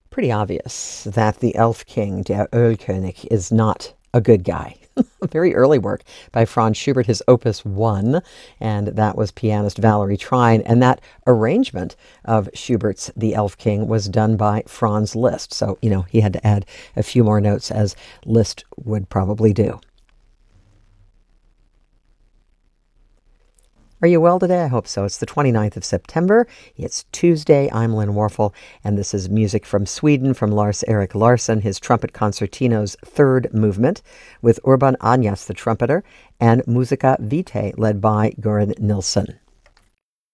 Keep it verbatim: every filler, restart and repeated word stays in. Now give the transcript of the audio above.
Pretty obvious that the Elf King, Der Erlkönig, is not a good guy. Very early work by Franz Schubert, his Opus one, and that was pianist Valerie Trine. And that arrangement of Schubert's The Elf King was done by Franz Liszt. So, you know, he had to add a few more notes, as Liszt would probably do. Are you well today? I hope so. It's the twenty-ninth of September. It's Tuesday. I'm Lynn Warfel, and this is music from Sweden from Lars-Erik Larsson, his trumpet concertino's third movement, with Urban Anjas, the trumpeter, and Musica Vitae, led by Göran Nilsson.